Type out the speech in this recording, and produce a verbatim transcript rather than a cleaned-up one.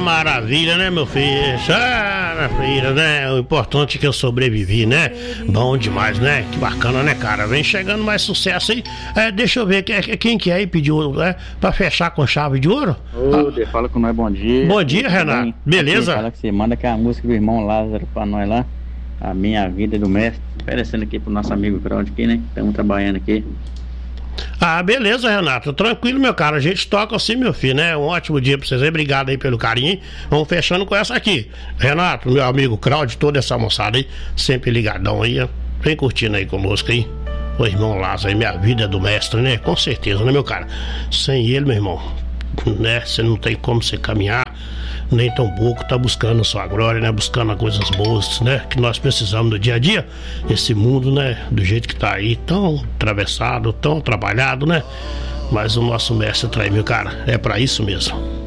maravilha, né, meu filho? Ah, minha filha, né? O importante é que eu sobrevivi, né? Bom demais, né? Que bacana, né, cara? Vem chegando mais sucesso aí. É, deixa eu ver, quem que é aí pediu, é, pra fechar com chave de ouro? Ô, ah. Fala com nós, bom dia. Bom dia, Renato. Bem? Beleza? Fala que você manda que é a música do irmão Lázaro pra nós lá. A minha vida do mestre. Oferecendo aqui pro nosso amigo Claudio aqui, né? Estamos trabalhando aqui. Ah, beleza, Renato. Tranquilo, meu cara. A gente toca assim, meu filho, né? Um ótimo dia pra vocês aí. Obrigado aí pelo carinho. Vamos fechando com essa aqui. Renato, meu amigo Claudio, toda essa moçada aí, sempre ligadão aí, ó. Vem curtindo aí conosco aí. O irmão Lázaro aí, minha vida é do mestre, né? Com certeza, né, meu cara? Sem ele, meu irmão, né? Você não tem como você caminhar, nem tão pouco, tá buscando sua glória, né? Buscando coisas boas, né? Que nós precisamos no dia a dia. Esse mundo, né? Do jeito que tá aí, tão atravessado, tão trabalhado, né? Mas o nosso mestre traz, meu cara, é pra isso mesmo.